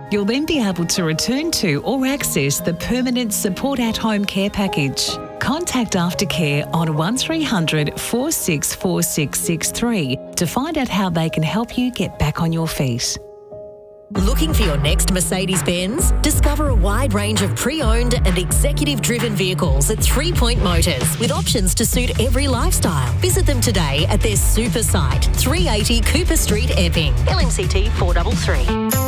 You'll then be able to return to or access the permanent support at home care package. Contact Aftercare on 1300 464663 to find out how they can help you get back on your feet. Looking for your next Mercedes-Benz? Discover a wide range of pre-owned and executive-driven vehicles at 3 Point Motors with options to suit every lifestyle. Visit them today at their super site, 380 Cooper Street, Epping. LMCT 433.